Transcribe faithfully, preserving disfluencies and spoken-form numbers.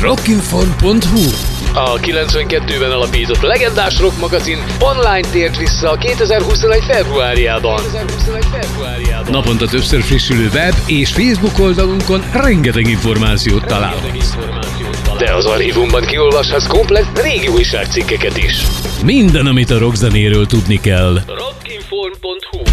rockinform pont hu. A kilencvenkettőben alapított legendás rock magazin online tért vissza a kétezer-huszonegy februárjában. Naponta többször frissülő web és Facebook oldalunkon rengeteg információt találhatsz. De az archívumban kiolvashatsz komplett régi újságcikkeket is. Minden, amit a rockzenéről tudni kell. rockinform pont hu